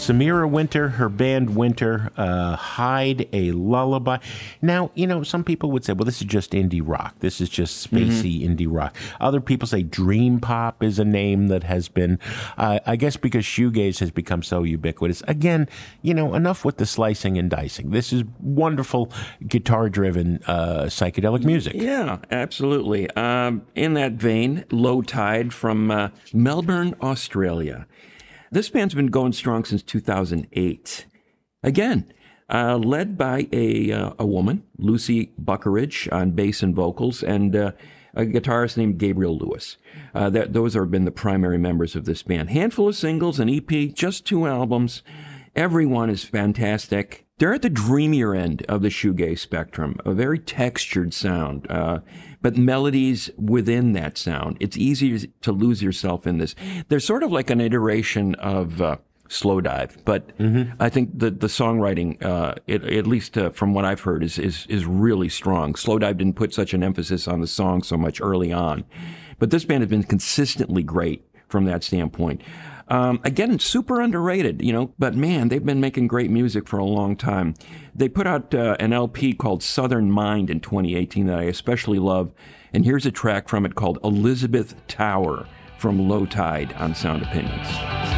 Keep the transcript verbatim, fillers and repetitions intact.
Samira Winter, her band Winter, uh, Hide a Lullaby. Now, you know, some people would say, well, this is just indie rock. This is just spacey mm-hmm. indie rock. Other people say dream pop is a name that has been, uh, I guess because shoegaze has become so ubiquitous. Again, you know, enough with the slicing and dicing. This is wonderful guitar-driven uh, psychedelic music. Yeah, absolutely. Um, in that vein, Low Tide from uh, Melbourne, Australia. This band's been going strong since two thousand eight. Again, uh, led by a uh, a woman, Lucy Buckeridge, on bass and vocals, and uh, a guitarist named Gabriel Lewis. Uh, that, those have been the primary members of this band. Handful of singles, an E P, just two albums. Everyone is fantastic. They're at the dreamier end of the shoegaze spectrum, a very textured sound, uh, but melodies within that sound. It's easy to lose yourself in this. They're sort of like an iteration of uh, Slowdive, but mm-hmm. I think the the songwriting, uh, it, at least uh, from what I've heard, is, is is really strong. Slowdive didn't put such an emphasis on the song so much early on, but this band has been consistently great from that standpoint. Um, again, super underrated, you know, but man, they've been making great music for a long time. They put out uh, an L P called Southern Mind in twenty eighteen that I especially love, and here's a track from it called Elizabeth Tower from Low Tide on Sound Opinions.